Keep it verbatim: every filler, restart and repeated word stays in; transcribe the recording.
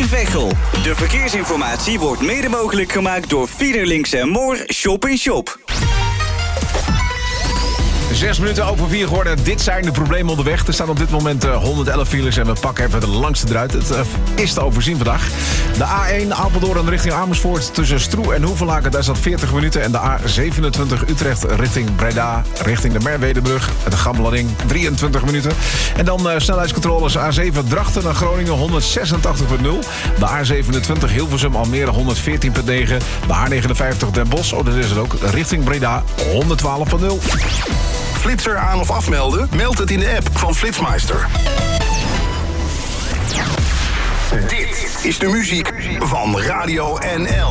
Veghel. De verkeersinformatie wordt mede mogelijk gemaakt door Fiederlinks en Moor Shop in Shop. Zes minuten over vier geworden. Dit zijn de problemen onderweg. Er staan op dit moment uh, honderd files en we pakken even de langste eruit. Het uh, is te overzien vandaag. De A één Apeldoorn richting Amersfoort tussen Stroe en Hoevelaken. Daar staat veertig minuten. En de A zevenentwintig Utrecht richting Breda. Richting de Merwedebrug. De Gambelading drieëntwintig minuten. En dan uh, snelheidscontroles A zeven Drachten naar Groningen honderdzesentachtig komma nul. De A zevenentwintig Hilversum Almere honderdveertien komma negen. De A negenenvijftig Den Bosch, oh dat is het ook, richting Breda honderdtwaalf komma nul. Flitser aan of afmelden? Meld het in de app van Flitsmeister. Dit is de muziek van Radio N L.